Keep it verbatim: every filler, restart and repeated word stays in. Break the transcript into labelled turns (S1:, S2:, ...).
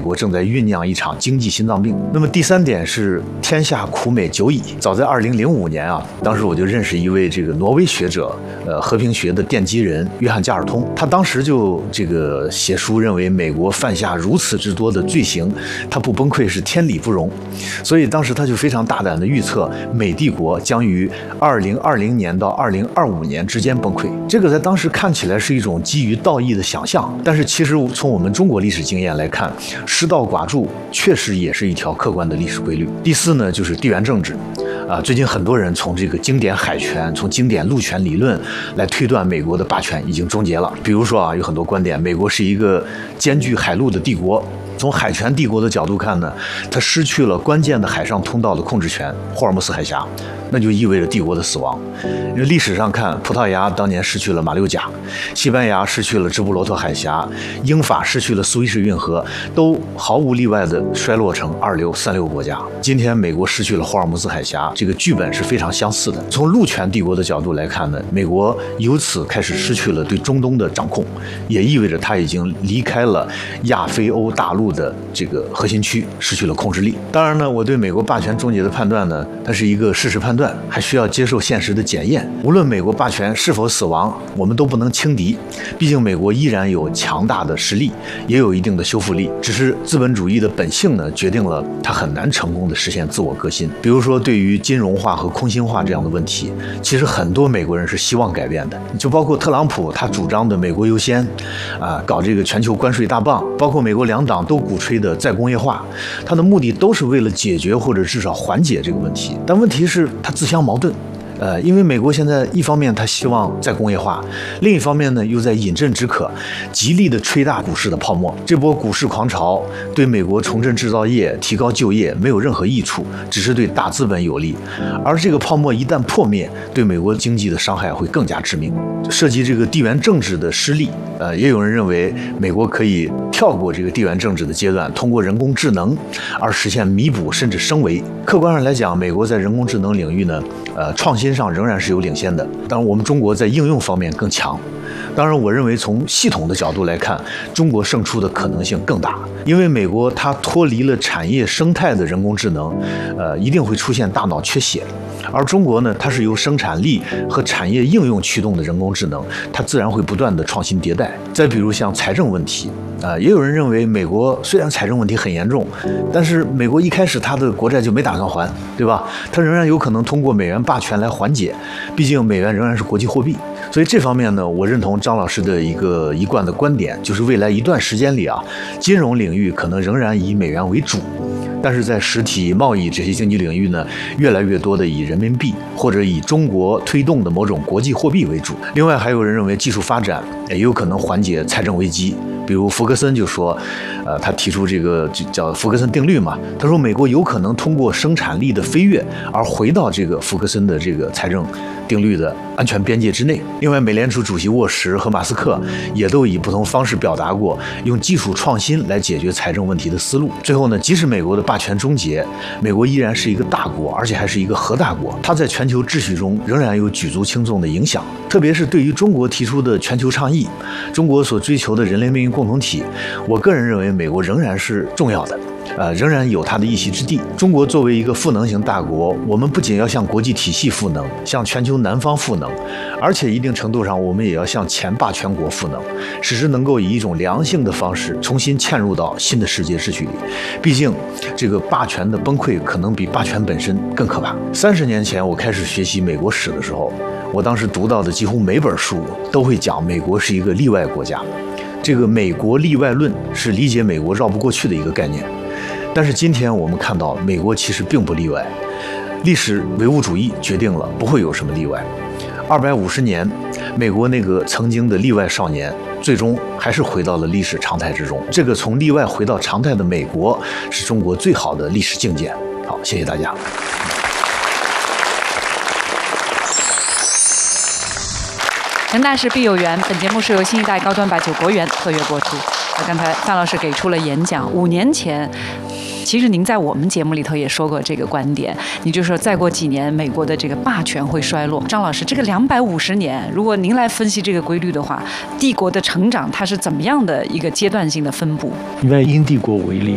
S1: 国正在酝酿一场经济心脏病。那么第三点是天下苦美久矣。早在二零零五年啊，当时我就认识一位这个挪威学者，呃，和平学的奠基人约翰加尔通，他当时就这个写书认为美国犯下如此之多的罪行，他不崩溃是天理不容。所以当时他就非常大胆地预测美帝国将于二零二零年到二零二五年之间崩溃。这个在当时看起来是一种基于道义的想象，但是其实从我们中国历史经验来看，失道寡助确实也是一条客观的历史规律。第四呢，就是地缘政治。啊，最近很多人从这个经典海权、从经典陆权理论来推断美国的霸权已经终结了。比如说啊，有很多观点，美国是一个兼具海陆的帝国。从海权帝国的角度看呢，它失去了关键的海上通道的控制权，霍尔木斯海峡，那就意味着帝国的死亡。因为历史上看，葡萄牙当年失去了马六甲，西班牙失去了直布罗陀海峡，英法失去了苏伊士运河，都毫无例外的衰落成二流、三流国家。今天美国失去了霍尔木斯海峡，这个剧本是非常相似的。从陆权帝国的角度来看呢，美国由此开始失去了对中东的掌控，也意味着它已经离开了亚非欧大陆的这个核心区，失去了控制力。当然呢，我对美国霸权终结的判断呢，它是一个事实判断，还需要接受现实的检验。无论美国霸权是否死亡，我们都不能轻敌。毕竟美国依然有强大的实力，也有一定的修复力。只是资本主义的本性呢，决定了它很难成功的实现自我革新。比如说，对于金融化和空心化这样的问题，其实很多美国人是希望改变的。就包括特朗普他主张的美国优先，啊，搞这个全球关税大棒，包括美国两党都鼓吹的再工业化，它的目的都是为了解决或者至少缓解这个问题。但问题是它自相矛盾。呃，因为美国现在一方面它希望再工业化，另一方面呢又在饮鸩止渴，极力的吹大股市的泡沫。这波股市狂潮对美国重振制造业、提高就业没有任何益处，只是对大资本有利。而这个泡沫一旦破灭，对美国经济的伤害会更加致命。涉及这个地缘政治的失利，呃，也有人认为美国可以跳过这个地缘政治的阶段，通过人工智能而实现弥补甚至升维。客观上来讲，美国在人工智能领域呢，呃，创新上仍然是有领先的，当然我们中国在应用方面更强。当然我认为从系统的角度来看，中国胜出的可能性更大，因为美国它脱离了产业生态的人工智能，呃，一定会出现大脑缺血。而中国呢，它是由生产力和产业应用驱动的人工智能，它自然会不断的创新迭代。再比如像财政问题，啊、呃，也有人认为美国虽然财政问题很严重，但是美国一开始它的国债就没打算还，对吧？它仍然有可能通过美元霸权来缓解，毕竟美元仍然是国际货币。所以这方面呢，我认同张老师的一个一贯的观点，就是未来一段时间里啊，金融领域可能仍然以美元为主。但是在实体贸易这些经济领域呢，越来越多的以人民币或者以中国推动的某种国际货币为主。另外还有人认为技术发展也有可能缓解财政危机，比如福克森就说，呃，他提出这个叫福克森定律嘛，他说美国有可能通过生产力的飞跃而回到这个福克森的这个财政定律的安全边界之内。另外，美联储主席沃什和马斯克也都以不同方式表达过用技术创新来解决财政问题的思路。最后呢，即使美国的霸权终结，美国依然是一个大国，而且还是一个核大国，它在全球秩序中仍然有举足轻重的影响。特别是对于中国提出的全球倡议，中国所追求的人类命运共同体，我个人认为美国仍然是重要的。呃，仍然有它的一席之地。中国作为一个赋能型大国，我们不仅要向国际体系赋能，向全球南方赋能，而且一定程度上，我们也要向前霸权国赋能，使之能够以一种良性的方式重新嵌入到新的世界秩序里。毕竟，这个霸权的崩溃可能比霸权本身更可怕。三十年前，我开始学习美国史的时候，我当时读到的几乎每本书都会讲美国是一个例外国家。这个美国例外论是理解美国绕不过去的一个概念。但是今天我们看到，美国其实并不例外，历史唯物主义决定了不会有什么例外。二百五十年，美国那个曾经的例外少年，最终还是回到了历史常态之中。这个从例外回到常态的美国，是中国最好的历史境界。好，谢谢大家。
S2: 成大事必有缘，本节目是由新一代高端白酒国源特约播出。刚才范老师给出了演讲，五年前其实您在我们节目里头也说过这个观点，你就说再过几年美国的这个霸权会衰落。张老师，这个两百五十年，如果您来分析这个规律的话，帝国的成长它是怎么样的一个阶段性的分布？
S3: 以英帝国为例，